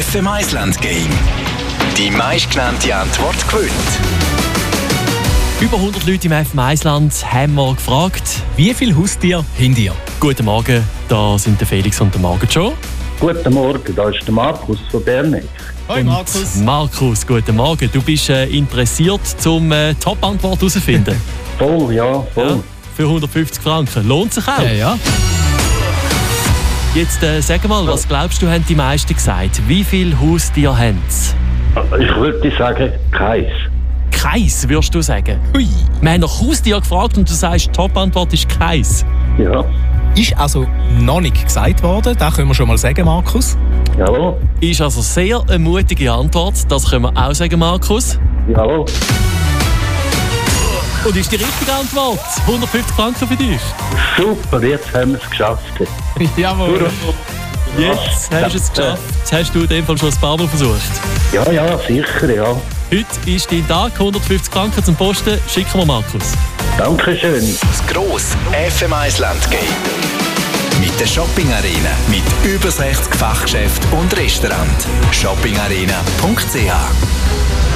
FM Island Game. Die meistgenannte Antwort gewinnt. Über 100 Leute im FM Island haben wir gefragt, wie viele Haustiere habt ihr? Guten Morgen, da sind der Felix und der Margot schon. Guten Morgen, da ist der Markus von Bernegg. Hoi Markus. Markus, guten Morgen. Du bist interessiert, zum Top-Antwort herauszufinden. Voll, ja, voll. Ja, für 150 Franken. Lohnt sich auch. Ja. Jetzt sag mal, was glaubst du, haben die meisten gesagt? Wie viele Haustiere haben sie? Ich würde sagen, keins. Keins, würdest du sagen? Hui. Wir haben nach Haustieren gefragt und du sagst, die Top-Antwort ist keins. Ja, Ist also noch nicht gesagt worden, das können wir schon mal sagen, Markus. jawohl, Ist also sehr eine mutige Antwort, das können wir auch sagen, Markus. jawohl. Und ist die richtige Antwort? 150 Franken für dich. Super, jetzt haben wir es geschafft. Jawohl. Jetzt hast du es geschafft. Jetzt hast du in dem Fall schon ein paar Mal versucht. Ja, sicher, ja. Heute ist dein Tag, 150 Franken zum Posten. Schicken wir Markus. Dankeschön. Das grosse FM Island Game. Mit der Shopping Arena. Mit über 60 Fachgeschäften und Restaurants. shoppingarena.ch